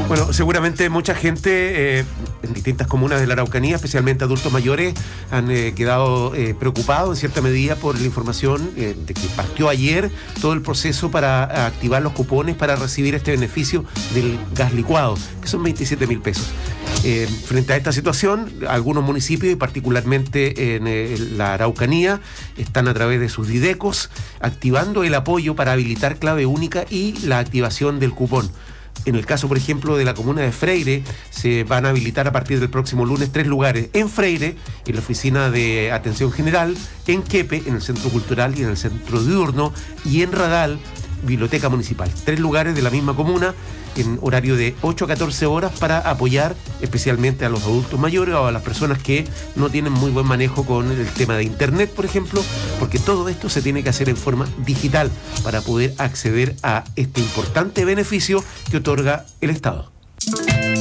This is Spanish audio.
Bueno, seguramente mucha gente en distintas comunas de la Araucanía, especialmente adultos mayores, han quedado preocupados en cierta medida por la información de que partió ayer todo el proceso para activar los cupones para recibir este beneficio del gas licuado, que son 27.000 pesos. Frente a esta situación, algunos municipios, y particularmente en la Araucanía, están a través de sus didecos activando el apoyo para habilitar clave única y la activación del cupón. En el caso, por ejemplo, de la comuna de Freire, se van a habilitar a partir del próximo lunes 3 lugares. En Freire, en la oficina de atención general, en Quepe, en el centro cultural y en el centro diurno, y en Radal, biblioteca municipal. 3 lugares de la misma comuna, en horario de 8 a 14 horas, para apoyar especialmente a los adultos mayores o a las personas que no tienen muy buen manejo con el tema de internet, por ejemplo, porque todo esto se tiene que hacer en forma digital para poder acceder a este importante beneficio que otorga el Estado.